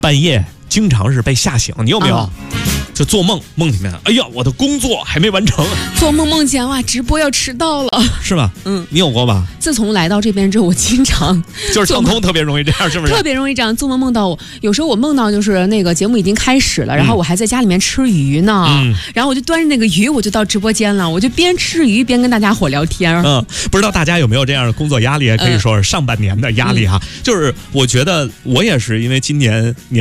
半夜经常是被吓醒，你有没有？就做梦里面，哎呀，我的工作还没完成， 做梦见哇，直播要迟到了， 是吧？你有过吧？ 自从来到这边之后，我经常就是畅通特别容易这样，是不是？ 特别容易这样，做梦到我，有时候我梦到就是那个节目已经开始了，然后我还在家里面吃鱼呢，然后我就端着那个鱼，我就到直播间了，我就边吃鱼边跟大家伙聊天。 不知道大家有没有这样的工作压力，可以说是上半年的压力哈。就是我觉得我也是因为今年